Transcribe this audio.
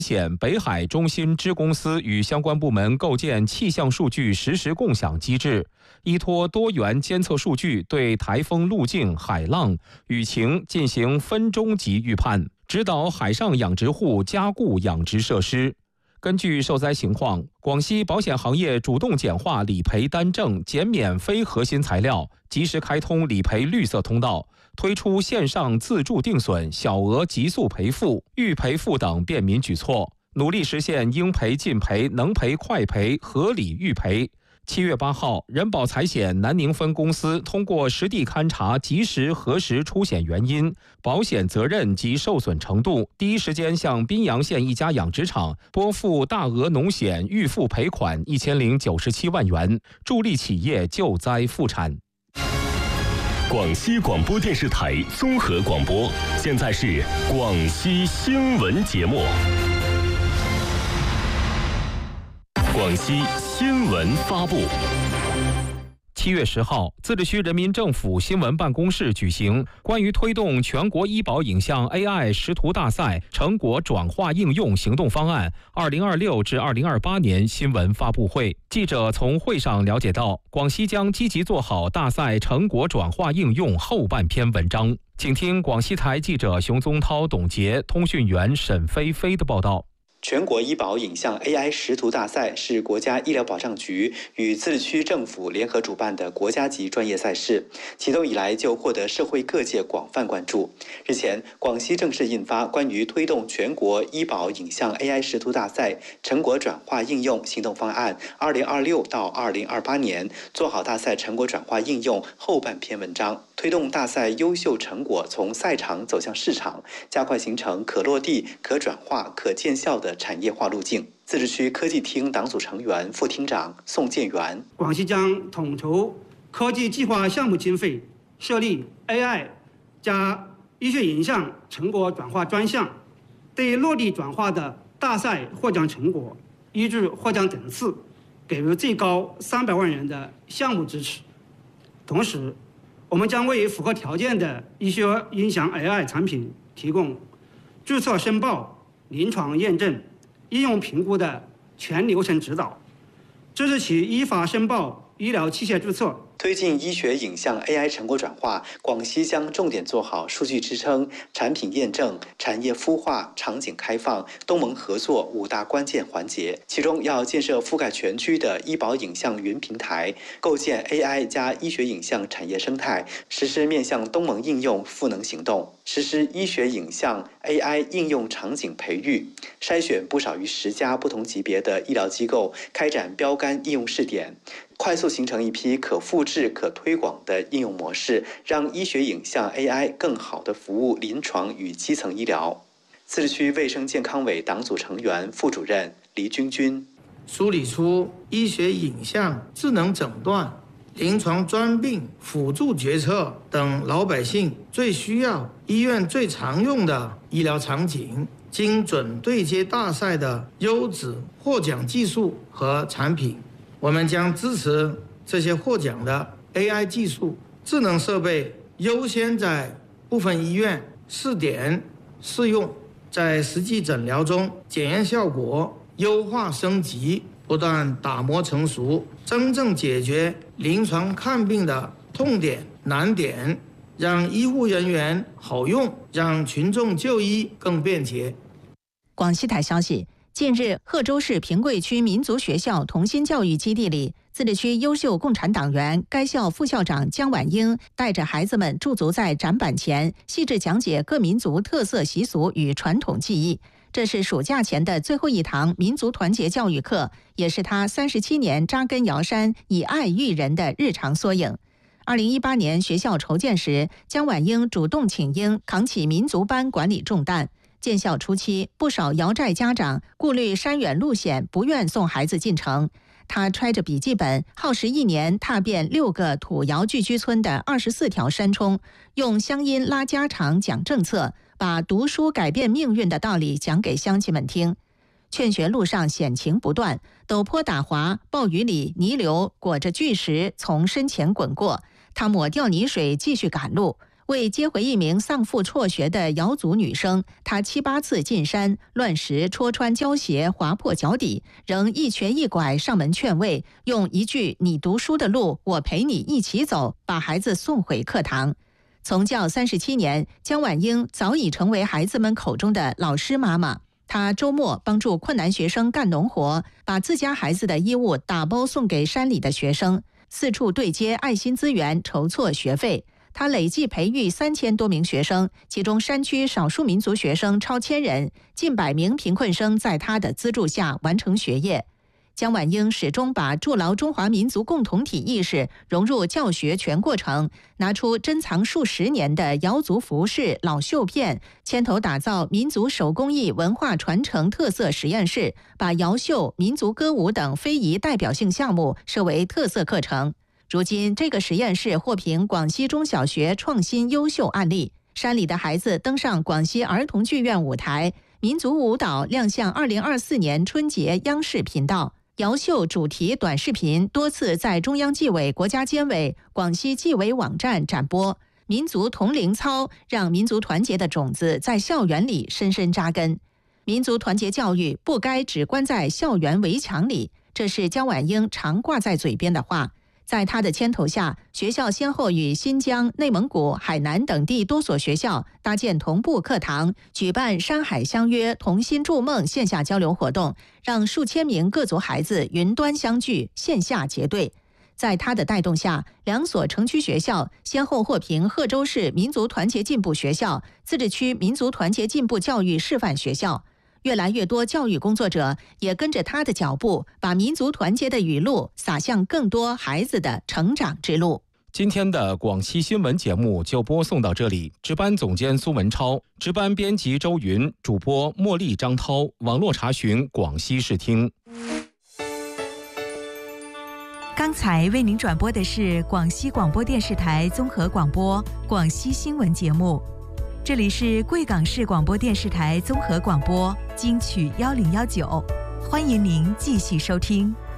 现北海中心支公司与相关部门构建气象数据实时共享机制，依托多元监测数据，对台风路径、海浪、雨情进行分钟级预判，指导海上养殖户加固养殖设施。根据受灾情况，广西保险行业主动简化理赔单证，减免非核心材料，及时开通理赔绿色通道，推出线上自助定损、小额急速赔付、预赔付等便民举措，努力实现应赔尽赔、能赔快赔、合理预赔。7月8号，人保财险南宁分公司通过实地勘查，及时核实出险原因、保险责任及受损程度，第一时间向宾阳县一家养殖场拨付大额农险预付赔款1097万元，助力企业救灾复产。 广西广播电视台综合广播，现在是广西新闻节目。广西新闻发布。 7月10号，自治区人民政府新闻办公室举行关于推动全国医保影像 AI 识图大赛成果转化应用行动方案2026至2028年新闻发布会。记者从会上了解到，广西将积极做好大赛成果转化应用后半篇文章。请听广西台记者熊宗涛、董洁、通讯员沈飞飞的报道。 全国医保影像 AI 识图大赛是国家医疗保障局与自治区政府联合主办的国家级专业赛事，启动以来就获得社会各界广泛关注。日前，广西正式印发关于推动全国医保影像 AI 识图大赛成果转化应用行动方案2026到2028年，做好大赛成果转化应用后半篇文章，推动大赛优秀成果从赛场走向市场，加快形成可落地、可转化、可见效的产业化路径。自治区科技厅党组成员、副厅长宋建元： 广西将统筹科技计划项目经费，设立 AI 加医学影像成果转化专项，对落地转化的大赛获奖成果依据获奖等次，给予最高300万元的项目支持。同时，我们将为符合条件的医学影像 AI 产品提供注册申报、临床验证、应用评估的全流程指导，支持其依法申报医疗器械注册。 推进医学影像 AI 成果转化，广西将重点做好数据支撑、产品验证、产业孵化、场景开放、东盟合作5大关键环节。其中要建设覆盖全区的医保影像云平台，构建 AI 加医学影像产业生态，实施面向东盟应用赋能行动，实施医学影像 AI 应用场景培育，筛选不少于10家不同级别的医疗机构，开展标杆应用试点，快速形成一批可复制、可推广的应用模式，让医学影像 AI 更好地服务临床与基层医疗。自治区卫生健康委党组成员、副主任黎军军： 梳理出医学影像、智能诊断、临床专病辅助决策等老百姓最需要、医院最常用的医疗场景，精准对接大赛的优质获奖技术和产品。我们将支持这些获奖的 AI 技术、智能设备优先在部分医院试点试用，在实际诊疗中检验效果优化升级，不断打磨成熟，真正解决临床看病的痛点难点，让医护人员好用，让群众就医更便捷。 广西台消息，近日，贺州市平贵区民族学校同心教育基地里，自治区优秀共产党员、该校副校长姜婉英带着孩子们驻足在展板前，细致讲解各民族特色习俗与传统技艺。这是暑假前的最后一堂民族团结教育课，也是他37年扎根瑶山、以爱育人的日常缩影。2018年学校筹建时，姜婉英主动请缨，扛起民族班管理重担。建校初期，不少瑶寨家长顾虑山远路险，不愿送孩子进城。他揣着笔记本，耗时1年，踏遍6个土窑聚居村的24条山冲，用乡音拉家常讲政策，把读书改变命运的道理讲给乡亲们听。劝学路上险情不断，陡坡打滑，暴雨里泥流裹着巨石从身前滚过，他抹掉泥水继续赶路。 为接回一名丧父辍学的瑶族女生，她7、8次进山，乱石戳穿胶鞋，划破脚底，仍一瘸一拐上门劝慰，用一句“你读书的路，我陪你一起走”，把孩子送回课堂。从教37年，江婉英早已成为孩子们口中的老师妈妈。她周末帮助困难学生干农活，把自家孩子的衣物打包送给山里的学生，四处对接爱心资源，筹措学费。他累计培育3000多名学生，其中山区少数民族学生超1000人，近100名贫困生在他的资助下完成学业。江婉英始终把筑牢中华民族共同体意识融入教学全过程，拿出珍藏数10年的瑶族服饰、老绣片，牵头打造民族手工艺文化传承特色实验室，把瑶绣、民族歌舞等非遗代表性项目设为特色课程。如今，这个实验室获评广西中小学创新优秀案例。山里的孩子登上广西儿童剧院舞台，民族舞蹈亮相2024年春节央视频道。瑶绣主题短视频多次在中央纪委国家监委、广西纪委网站展播。民族童龄操让民族团结的种子在校园里深深扎根。民族团结教育不该只关在校园围墙里，这是江婉英常挂在嘴边的话。在他的牵头下，学校先后与新疆、内蒙古、海南等地多所学校搭建同步课堂，举办山海相约、同心筑梦线下交流活动，让数千名各族孩子云端相聚，线下结对。在他的带动下，2所城区学校先后获评贺州市民族团结进步学校、自治区民族团结进步教育示范学校。越来越多教育工作者也跟着他的脚步，把民族团结的雨露洒向更多孩子的成长之路。 今天的广西新闻节目就播送到这里，值班总监苏文超，值班编辑周云，主播茉莉、张涛，网络查询广西视听。 刚才为您转播的是广西广播电视台综合广播广西新闻节目。这里是贵港市广播电视台综合广播金曲1019，欢迎您继续收听。